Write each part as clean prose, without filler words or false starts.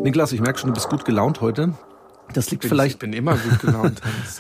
Niklas, ich merke schon, du bist gut gelaunt heute. Das liegt Ich bin immer gut gelaunt.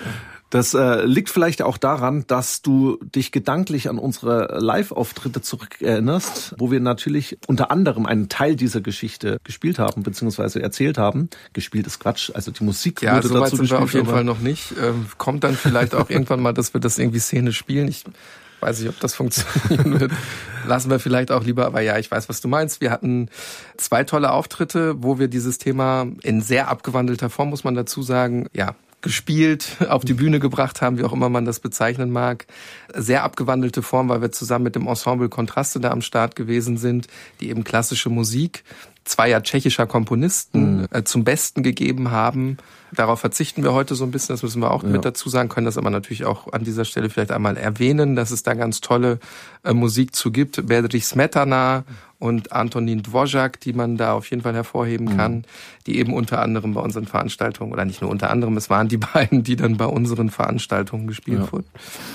Das liegt vielleicht auch daran, dass du dich gedanklich an unsere Live-Auftritte zurückerinnerst, wo wir natürlich unter anderem einen Teil dieser Geschichte gespielt haben, beziehungsweise erzählt haben. Gespielt ist Quatsch, also die Musik wurde dazu gespielt. Ja, so weit sind wir auf jeden Fall noch nicht. Kommt dann vielleicht auch irgendwann mal, dass wir das irgendwie szenisch spielen. Ich weiß nicht, ob das funktionieren wird. Lassen wir vielleicht auch lieber, aber ja, ich weiß, was du meinst. Wir hatten 2 tolle Auftritte, wo wir dieses Thema in sehr abgewandelter Form, muss man dazu sagen, ja, gespielt, auf die Bühne gebracht haben, wie auch immer man das bezeichnen mag. Sehr abgewandelte Form, weil wir zusammen mit dem Ensemble Kontraste da am Start gewesen sind, die eben klassische Musik zweier tschechischer Komponisten zum Besten gegeben haben. Darauf verzichten wir heute so ein bisschen, das müssen wir auch mit dazu sagen, können das aber natürlich auch an dieser Stelle vielleicht einmal erwähnen, dass es da ganz tolle Musik zu gibt. Bedřich Smetana und Antonín Dvořák, die man da auf jeden Fall hervorheben kann, die eben unter anderem bei unseren Veranstaltungen, oder nicht nur unter anderem, es waren die beiden, die dann bei unseren Veranstaltungen gespielt wurden.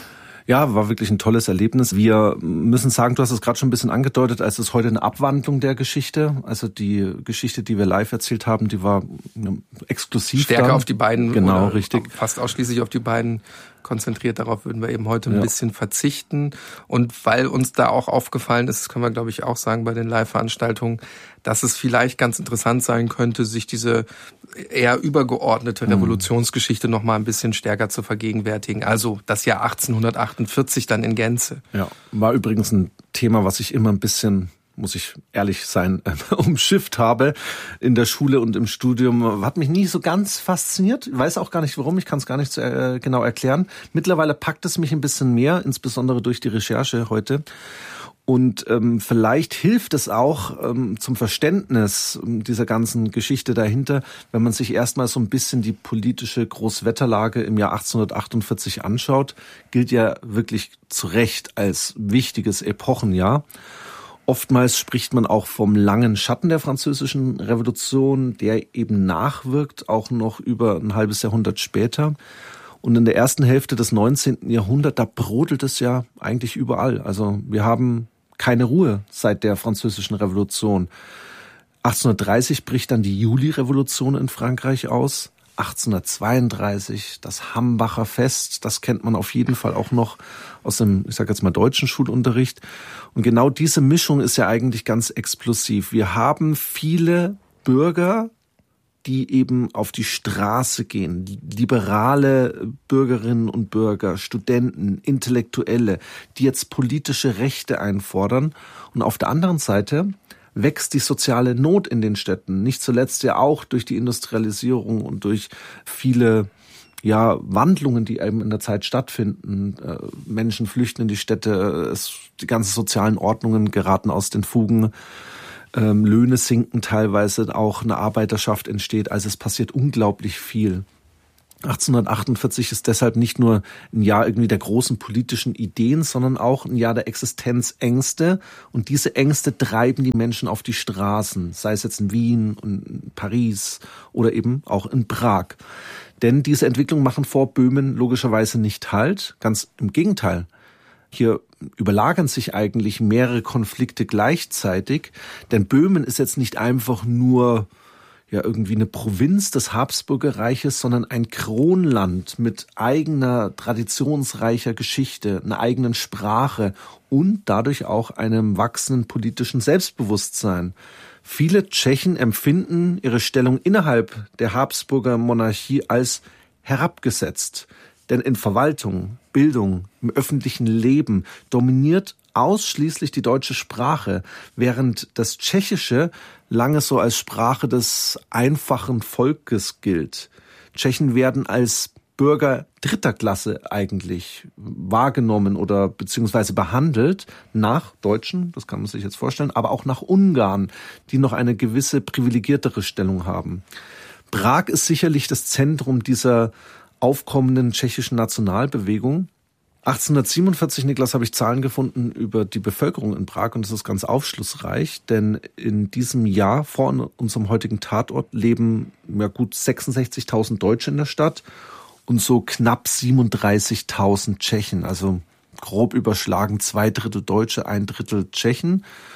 Ja, war wirklich ein tolles Erlebnis. Wir müssen sagen, du hast es gerade schon ein bisschen angedeutet, als es heute eine Abwandlung der Geschichte. Also die Geschichte, die wir live erzählt haben, die war exklusiv. Stärker auf die beiden. Genau, richtig. Fast ausschließlich auf die beiden konzentriert. Darauf würden wir eben heute ein bisschen verzichten. Und weil uns da auch aufgefallen ist, das können wir glaube ich auch sagen bei den Live-Veranstaltungen, dass es vielleicht ganz interessant sein könnte, sich diese eher übergeordnete Revolutionsgeschichte noch mal ein bisschen stärker zu vergegenwärtigen. Also das Jahr 1848 dann in Gänze. Ja, war übrigens ein Thema, was ich immer ein bisschen, muss ich ehrlich sein, umschifft habe in der Schule und im Studium. Hat mich nie so ganz fasziniert. Ich weiß auch gar nicht warum, ich kann es gar nicht so genau erklären. Mittlerweile packt es mich ein bisschen mehr, insbesondere durch die Recherche heute. Und vielleicht hilft es auch zum Verständnis dieser ganzen Geschichte dahinter, wenn man sich erstmal so ein bisschen die politische Großwetterlage im Jahr 1848 anschaut. Gilt ja wirklich zu Recht als wichtiges Epochenjahr. Oftmals spricht man auch vom langen Schatten der französischen Revolution, der eben nachwirkt, auch noch über ein halbes Jahrhundert später. Und in der ersten Hälfte des 19. Jahrhunderts, da brodelt es ja eigentlich überall. Also wir haben keine Ruhe seit der französischen Revolution. 1830 bricht dann die Juli-Revolution in Frankreich aus. 1832 das Hambacher Fest, das kennt man auf jeden Fall auch noch aus dem, ich sage jetzt mal, deutschen Schulunterricht. Und genau diese Mischung ist ja eigentlich ganz explosiv. Wir haben viele Bürger, die eben auf die Straße gehen, liberale Bürgerinnen und Bürger, Studenten, Intellektuelle, die jetzt politische Rechte einfordern. Und auf der anderen Seite wächst die soziale Not in den Städten, nicht zuletzt ja auch durch die Industrialisierung und durch viele Wandlungen, die eben in der Zeit stattfinden. Menschen flüchten in die Städte, die ganzen sozialen Ordnungen geraten aus den Fugen. Löhne sinken teilweise, auch eine Arbeiterschaft entsteht. Also es passiert unglaublich viel. 1848 ist deshalb nicht nur ein Jahr irgendwie der großen politischen Ideen, sondern auch ein Jahr der Existenzängste. Und diese Ängste treiben die Menschen auf die Straßen, sei es jetzt in Wien und in Paris oder eben auch in Prag. Denn diese Entwicklungen machen vor Böhmen logischerweise nicht Halt. Ganz im Gegenteil. Hier überlagern sich eigentlich mehrere Konflikte gleichzeitig, denn Böhmen ist jetzt nicht einfach nur irgendwie eine Provinz des Habsburgerreiches, sondern ein Kronland mit eigener traditionsreicher Geschichte, einer eigenen Sprache und dadurch auch einem wachsenden politischen Selbstbewusstsein. Viele Tschechen empfinden ihre Stellung innerhalb der Habsburger Monarchie als herabgesetzt. Denn in Verwaltung, Bildung, im öffentlichen Leben dominiert ausschließlich die deutsche Sprache, während das Tschechische lange so als Sprache des einfachen Volkes gilt. Tschechen werden als Bürger dritter Klasse eigentlich wahrgenommen oder beziehungsweise behandelt nach Deutschen, das kann man sich jetzt vorstellen, aber auch nach Ungarn, die noch eine gewisse privilegiertere Stellung haben. Prag ist sicherlich das Zentrum dieser aufkommenden tschechischen Nationalbewegung. 1847, Niklas, habe ich Zahlen gefunden über die Bevölkerung in Prag und das ist ganz aufschlussreich, denn in diesem Jahr vor unserem heutigen Tatort leben gut 66.000 Deutsche in der Stadt und so knapp 37.000 Tschechen, also grob überschlagen 2/3 Deutsche, 1/3 Tschechen.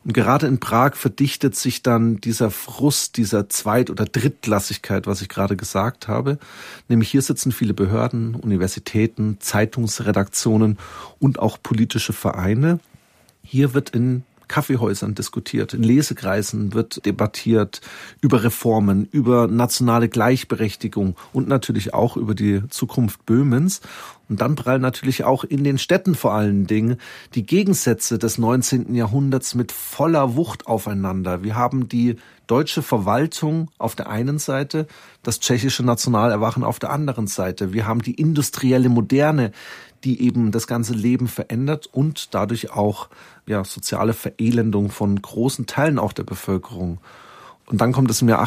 Und gerade in Prag verdichtet sich dann dieser Frust dieser Zweit- oder Drittklassigkeit, was ich gerade gesagt habe. Nämlich hier sitzen viele Behörden, Universitäten, Zeitungsredaktionen und auch politische Vereine. Hier wird in Kaffeehäusern diskutiert, in Lesekreisen wird debattiert über Reformen, über nationale Gleichberechtigung und natürlich auch über die Zukunft Böhmens. Und dann prallen natürlich auch in den Städten vor allen Dingen die Gegensätze des 19. Jahrhunderts mit voller Wucht aufeinander. Wir haben die deutsche Verwaltung auf der einen Seite, das tschechische Nationalerwachen auf der anderen Seite. Wir haben die industrielle Moderne, die eben das ganze Leben verändert und dadurch auch soziale Verelendung von großen Teilen auch der Bevölkerung. Und dann kommt es im Jahr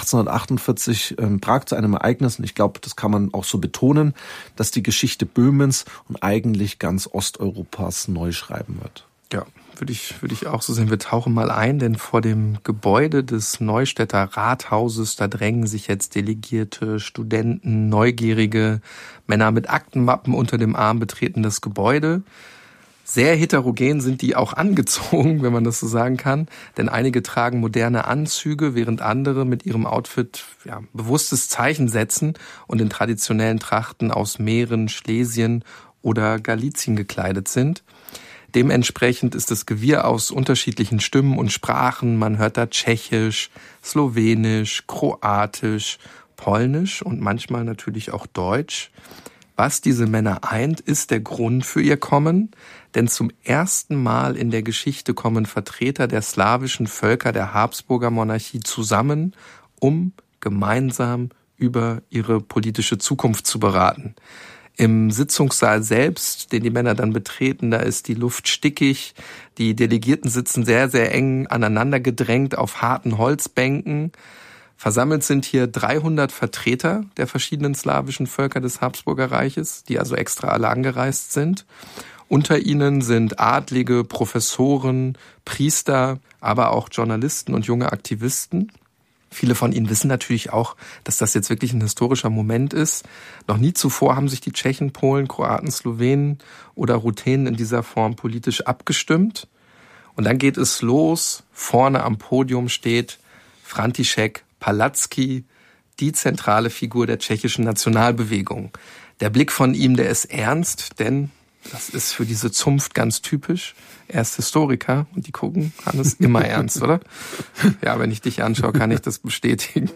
1848 in Prag zu einem Ereignis, und ich glaube, das kann man auch so betonen, dass die Geschichte Böhmens und eigentlich ganz Osteuropas neu schreiben wird. Ja, würde ich auch so sehen. Wir tauchen mal ein, denn vor dem Gebäude des Neustädter Rathauses, da drängen sich jetzt Delegierte, Studenten, neugierige Männer mit Aktenmappen unter dem Arm betreten das Gebäude. Sehr heterogen sind die auch angezogen, wenn man das so sagen kann, denn einige tragen moderne Anzüge, während andere mit ihrem Outfit bewusstes Zeichen setzen und in traditionellen Trachten aus Mähren, Schlesien oder Galizien gekleidet sind. Dementsprechend ist das Gewirr aus unterschiedlichen Stimmen und Sprachen. Man hört da Tschechisch, Slowenisch, Kroatisch, Polnisch und manchmal natürlich auch Deutsch. Was diese Männer eint, ist der Grund für ihr Kommen, denn zum ersten Mal in der Geschichte kommen Vertreter der slawischen Völker der Habsburger Monarchie zusammen, um gemeinsam über ihre politische Zukunft zu beraten. Im Sitzungssaal selbst, den die Männer dann betreten, da ist die Luft stickig. Die Delegierten sitzen sehr, sehr eng aneinander gedrängt auf harten Holzbänken. Versammelt sind hier 300 Vertreter der verschiedenen slawischen Völker des Habsburger Reiches, die also extra alle angereist sind. Unter ihnen sind Adlige, Professoren, Priester, aber auch Journalisten und junge Aktivisten. Viele von ihnen wissen natürlich auch, dass das jetzt wirklich ein historischer Moment ist. Noch nie zuvor haben sich die Tschechen, Polen, Kroaten, Slowenen oder Ruthenen in dieser Form politisch abgestimmt. Und dann geht es los. Vorne am Podium steht František Palacký, die zentrale Figur der tschechischen Nationalbewegung. Der Blick von ihm, der ist ernst, denn das ist für diese Zunft ganz typisch. Er ist Historiker und die gucken, Hannes, immer ernst, oder? Ja, wenn ich dich anschaue, kann ich das bestätigen.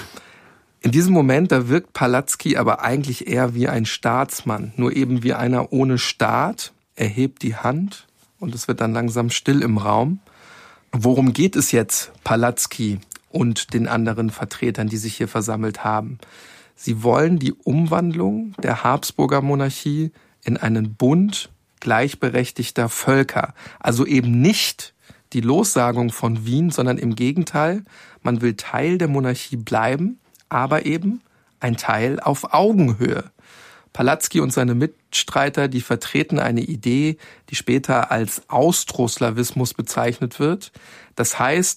In diesem Moment, da wirkt Palacký aber eigentlich eher wie ein Staatsmann, nur eben wie einer ohne Staat. Er hebt die Hand und es wird dann langsam still im Raum. Worum geht es jetzt Palacký und den anderen Vertretern, die sich hier versammelt haben? Sie wollen die Umwandlung der Habsburger Monarchie in einen Bund gleichberechtigter Völker. Also eben nicht die Lossagung von Wien, sondern im Gegenteil, man will Teil der Monarchie bleiben, aber eben ein Teil auf Augenhöhe. Palacký und seine Mitstreiter, die vertreten eine Idee, die später als Austroslawismus bezeichnet wird. Das heißt,